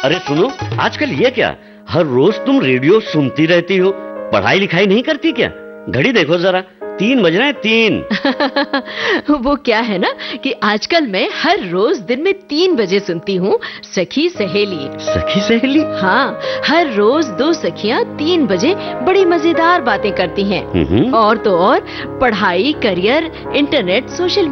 अरे सुनो, आजकल ये क्या, हर रोज तुम रेडियो सुनती रहती हो, पढ़ाई लिखाई नहीं करती क्या? घड़ी देखो जरा, 3 बज रहे हैं, 3। वो क्या है ना कि आजकल मैं हर रोज दिन में 3 बजे सुनती हूँ सखी सहेली। सखी सहेली? हाँ, हर रोज 2 सखियाँ 3 बजे बड़ी मजेदार बातें करती हैं। और तो और पढ़ाई, करियर, इंटरनेट, सोशल